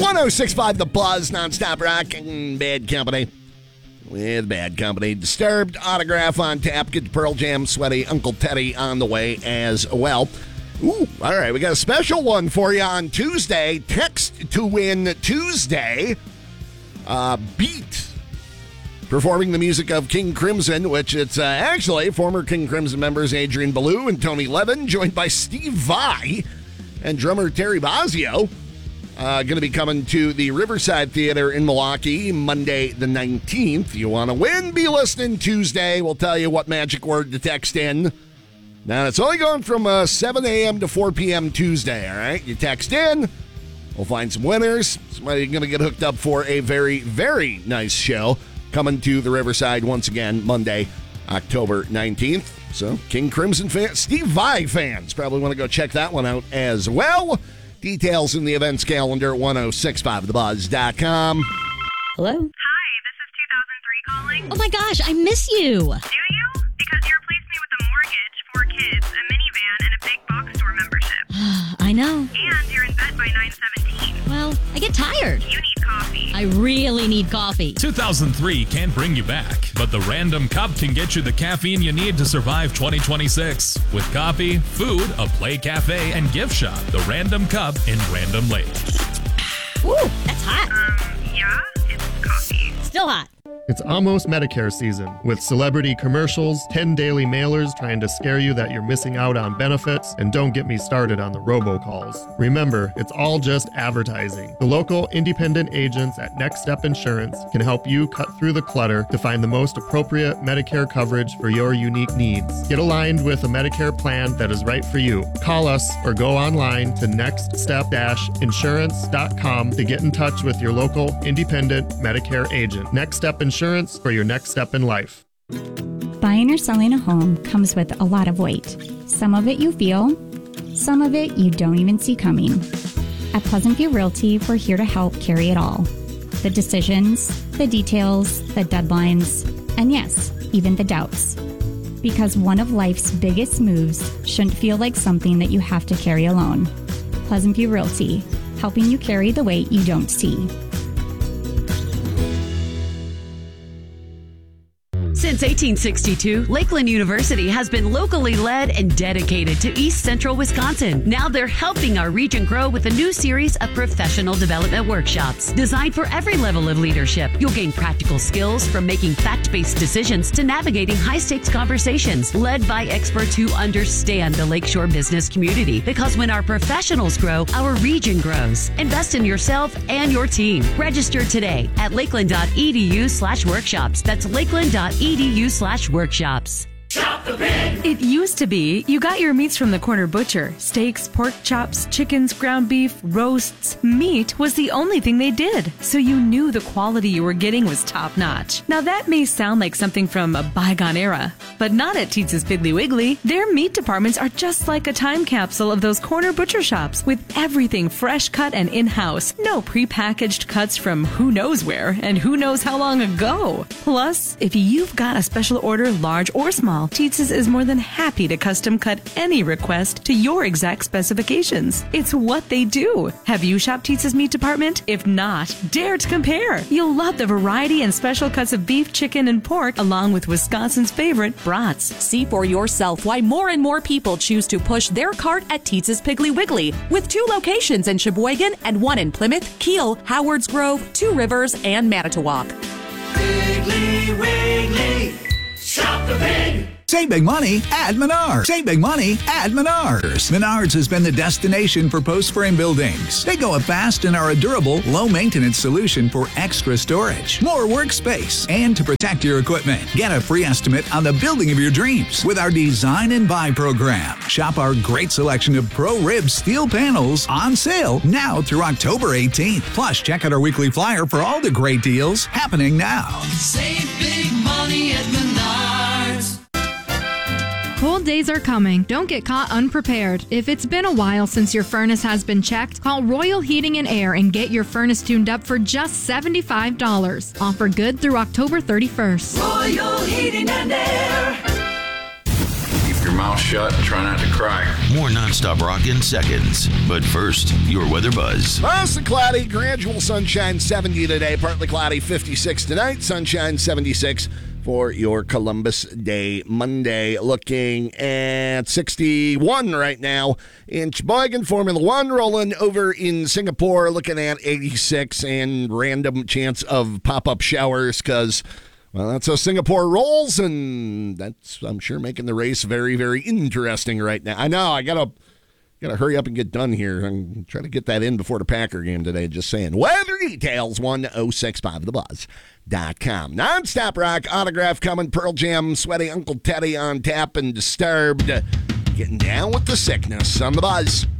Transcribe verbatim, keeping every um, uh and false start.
one oh six point five The Buzz, nonstop rock and Bad Company. With Bad Company. Disturbed, Autograph on tap. Get the Pearl Jam, Sweaty, Uncle Teddy on the way as well. Ooh, all right, we got a special one for you on Tuesday. Text to win Tuesday. Uh, Beat. Performing the music of King Crimson, which it's uh, actually former King Crimson members Adrian Belew and Tony Levin, joined by Steve Vai and drummer Terry Bozzio. Uh, going to be coming to the Riverside Theater in Milwaukee Monday the nineteenth. You want to win? Be listening Tuesday. We'll tell you what magic word to text in. Now, it's only going from uh, seven a.m. to four p.m. Tuesday, all right? You text in. We'll find some winners. Somebody's going to get hooked up for a very, very nice show coming to the Riverside once again Monday, October nineteenth. So, King Crimson fans, Steve Vai fans, probably want to go check that one out as well. Details in the events calendar at ten sixty-five the buzz dot com. Hello? Hi, this is two thousand three calling. Oh my gosh, I miss you. Do you? Because you replaced me with a mortgage, four kids, a minivan, and a big box store membership. I know. And you're in bed by nine seventeen. Well, I get tired. You need coffee. I really need coffee. two thousand three can't bring you back, but the Random Cup can get you the caffeine you need to survive twenty twenty-six. With coffee, food, a play cafe, and gift shop, the Random Cup in Random Lake. Ooh, that's hot. Um, yeah, it's coffee. Still hot. It's almost Medicare season, with celebrity commercials, ten daily mailers trying to scare you that you're missing out on benefits, and don't get me started on the robocalls. Remember, it's all just advertising. The local independent agents at Next Step Insurance can help you cut through the clutter to find the most appropriate Medicare coverage for your unique needs. Get aligned with a Medicare plan that is right for you. Call us or go online to next step insurance dot com to get in touch with your local independent Medicare agent. Next Step Insurance. Insurance for your next step in life. Buying or selling a home comes with a lot of weight. Some of it you feel, some of it you don't even see coming. At Pleasant View Realty, we're here to help carry it all. The decisions, the details, the deadlines, and yes, even the doubts. Because one of life's biggest moves shouldn't feel like something that you have to carry alone. Pleasant View Realty, helping you carry the weight you don't see. Since eighteen sixty-two, Lakeland University has been locally led and dedicated to East Central Wisconsin. Now they're helping our region grow with a new series of professional development workshops designed for every level of leadership. You'll gain practical skills from making fact-based decisions to navigating high-stakes conversations led by experts who understand the Lakeshore business community. Because when our professionals grow, our region grows. Invest in yourself and your team. Register today at lakeland.edu slash workshops. That's lakeland.edu edu slash workshops. Shop the Pig! It used to be you got your meats from the corner butcher. Steaks, pork chops, chickens, ground beef, roasts. Meat was the only thing they did, so you knew the quality you were getting was top-notch. Now that may sound like something from a bygone era, but not at Teetz's Piggly Wiggly. Their meat departments are just like a time capsule of those corner butcher shops, with everything fresh cut and in-house. No prepackaged cuts from who knows where and who knows how long ago. Plus, if you've got a special order, large or small, Teetz's is more than happy to custom cut any request to your exact specifications. It's what they do. Have you shopped Teetz's meat department? If not, dare to compare. You'll love the variety and special cuts of beef, chicken, and pork, along with Wisconsin's favorite brats. See for yourself why more and more people choose to push their cart at Teetz's Piggly Wiggly, with two locations in Sheboygan and one in Plymouth, Kiel, Howards Grove, Two Rivers, and Manitowoc. Piggly Wiggly, shop the pig! Save big money at Menards. Save big money at Menards. Menards has been the destination for post-frame buildings. They go up fast and are a durable, low-maintenance solution for extra storage, more workspace, and to protect your equipment. Get a free estimate on the building of your dreams with our Design and Buy program. Shop our great selection of Pro-Rib steel panels on sale now through October eighteenth. Plus, check out our weekly flyer for all the great deals happening now. Save big money at Menards. Cold days are coming. Don't get caught unprepared. If it's been a while since your furnace has been checked, call Royal Heating and Air and get your furnace tuned up for just seventy-five dollars. Offer good through October thirty-first. Royal Heating and Air. Keep your mouth shut and try not to cry. More nonstop rock in seconds. But first, your weather buzz. Mostly cloudy, gradual sunshine, seventy today. Partly cloudy, fifty-six tonight. Sunshine, seventy-six for your Columbus Day Monday. Looking at sixty-one right now in Sheboygan. Formula One rolling over in Singapore. Looking at eighty-six and random chance of pop-up showers because, well, that's how Singapore rolls, and that's, I'm sure, making the race very, very interesting right now. I know, I gotta gotta hurry up and get done here and try to get that in before the Packer game today. Just saying. Weather details, one oh six five the buzz dot com. Nonstop rock, autograph coming, Pearl Jam, Sweaty Uncle Teddy on tap, and Disturbed. Getting down with the sickness on the buzz.